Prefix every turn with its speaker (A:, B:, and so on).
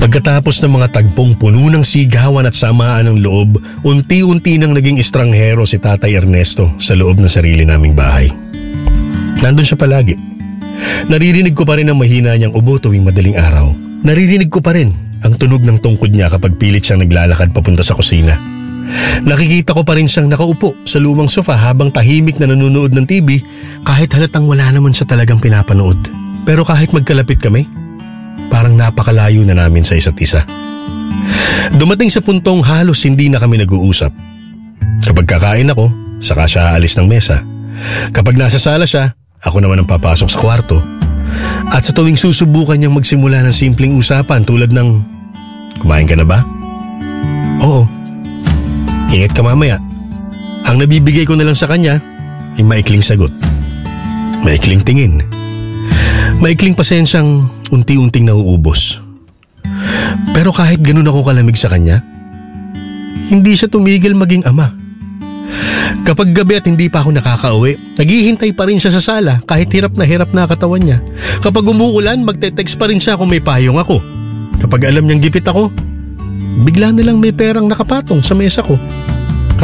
A: Pagkatapos ng mga tagpong puno ng sigawan at samaan ng loob, unti-unti nang naging estranghero si Tatay Ernesto sa loob ng sarili naming bahay. Nandun siya palagi. Naririnig ko pa rin ang mahina niyang ubo tuwing madaling araw. Naririnig ko pa rin ang tunog ng tungkod niya kapag pilit siyang naglalakad papunta sa kusina. Nakikita ko pa rin siyang nakaupo sa lumang sofa habang tahimik na nanonood ng TV kahit halatang wala naman siya talagang pinapanood. Pero kahit magkalapit kami, parang napakalayo na namin sa isa't isa. Dumating sa puntong halos hindi na kami nag-uusap. Kapag kakain ako, saka siya aalis ng mesa. Kapag nasa sala siya, ako naman ang papasok sa kwarto. At sa tuwing susubukan niyang magsimula ng simpleng usapan tulad ng, "Kumain ka na ba?" "Oo." "Ingat ka mamaya." Ang nabibigay ko na lang sa kanya ay maikling sagot. Maikling tingin. Maikling pasensyang unti-unting nauubos. Pero kahit ganun ako kalamig sa kanya, hindi siya tumigil maging ama. Kapag gabi at hindi pa ako nakakauwi, naghihintay pa rin siya sa sala kahit hirap na katawan niya. Kapag umuulan, magte-text pa rin siya kung may payong ako. Kapag alam niyang gipit ako, bigla na lang may perang nakapatong sa mesa ko.